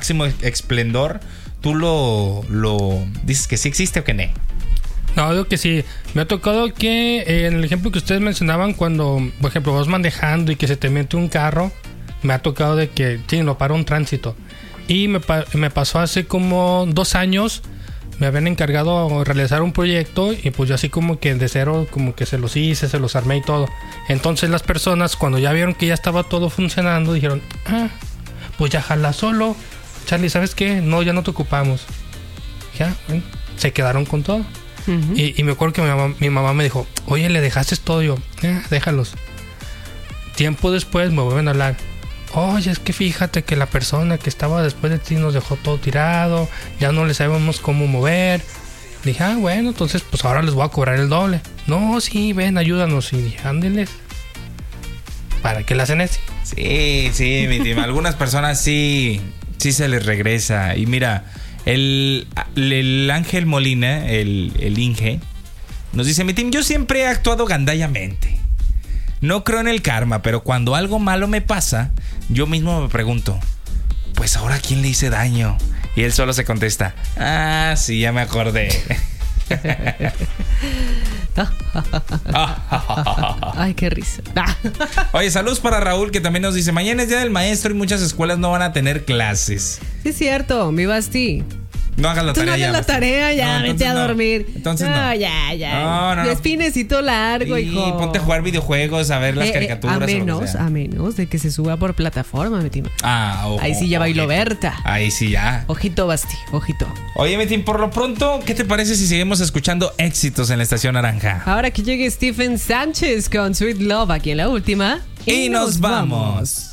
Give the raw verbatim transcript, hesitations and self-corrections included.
máximo esplendor, ¿tú lo, lo dices que sí existe o que no? No, digo que sí. Me ha tocado que eh, en el ejemplo que ustedes mencionaban, cuando, por ejemplo, vas manejando y que se te mete un carro, me ha tocado de que, sí, lo para un tránsito. Y me, pa- me pasó hace como dos años, me habían encargado realizar un proyecto y pues yo así como que de cero, como que se los hice, se los armé y todo. Entonces las personas, cuando ya vieron que ya estaba todo funcionando, dijeron, ah, pues ya jala solo. Charlie, ¿sabes qué? No, ya no te ocupamos. Ya, bueno, se quedaron con todo. Uh-huh. Y, y me acuerdo que mi mamá, mi mamá me dijo, oye, ¿le dejaste todo? Yo, eh, déjalos. Tiempo después me vuelven a hablar. Oye, es que fíjate que la persona que estaba después de ti nos dejó todo tirado, ya no le sabemos cómo mover. Dije, ah, bueno, entonces pues ahora les voy a cobrar el doble. No, sí, ven, ayúdanos. Y dije, ándenles. ¿Para qué la hacen así? Sí, sí, mi team. Algunas personas sí, sí se les regresa. Y mira, el, el Ángel Molina, el, el Inge, nos dice, mi team, yo siempre he actuado gandallamente. No creo en el karma, pero cuando algo malo me pasa, yo mismo me pregunto, pues ahora ¿a quién le hice daño? Y él solo se contesta, ah, sí, ya me acordé. Ay, qué risa. Oye, saludos para Raúl, que también nos dice, mañana es día del maestro y muchas escuelas no van a tener clases. Sí, es cierto, mi Basti. No hagas la Tú tarea. no hagas ya, la tarea, ya, no, vete a no. dormir. Entonces no. No, ya, ya. No, no, no. Espinecito largo, sí, hijo. ponte a jugar videojuegos, a ver las eh, caricaturas. A o lo que menos, sea. a menos de que se suba por plataforma, mi team. Ah, ojo, ahí sí ya bailó ojito. Berta. Ahí sí ya. Ojito, Basti, ojito. Oye, Metín, por lo pronto, ¿qué te parece si seguimos escuchando éxitos en la Estación Naranja? Ahora que llegue Stephen Sánchez con Sweet Love aquí en la última. Y, y nos vamos. vamos.